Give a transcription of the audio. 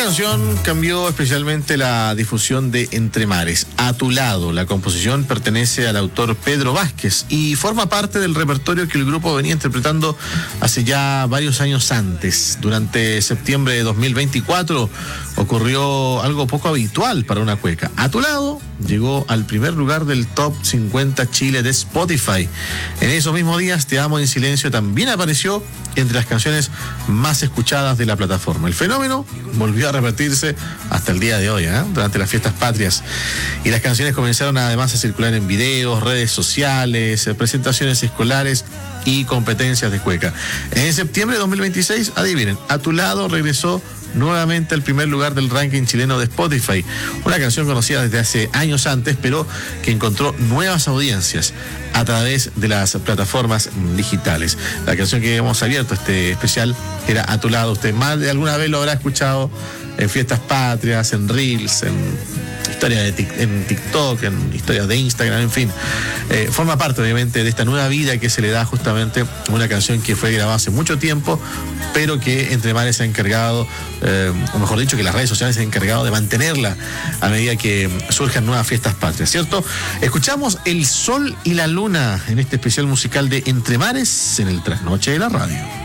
canción cambió especialmente la difusión de Entre Mares. A tu lado, la composición pertenece al autor Pedro Vázquez y forma parte del repertorio que el grupo venía interpretando hace ya varios años antes. Durante septiembre de 2024 ocurrió algo poco habitual para una cueca. A tu lado llegó al primer lugar del Top 50 Chile de Spotify. En esos mismos días, Te amo en silencio también apareció entre las canciones más escuchadas de la plataforma. El fenómeno volvió a repetirse hasta el día de hoy, durante las fiestas patrias. Y las canciones comenzaron además a circular en videos, redes sociales, presentaciones escolares y competencias de cueca. En septiembre de 2026, adivinen, A tu lado regresó nuevamente al primer lugar del ranking chileno de Spotify, una canción conocida desde hace años antes, pero que encontró nuevas audiencias a través de las plataformas digitales. La canción que hemos abierto este especial era A tu lado. Usted más de alguna vez lo habrá escuchado en fiestas patrias, en Reels, en TikTok, en historias de Instagram, en fin. Forma parte obviamente de esta nueva vida que se le da justamente a una canción que fue grabada hace mucho tiempo, pero que Entre Mares se ha encargado, o mejor dicho, que las redes sociales se han encargado de mantenerla a medida que surjan nuevas fiestas patrias, ¿cierto? Escuchamos El Sol y la Luna en este especial musical de Entre Mares en el Trasnoche de la Radio.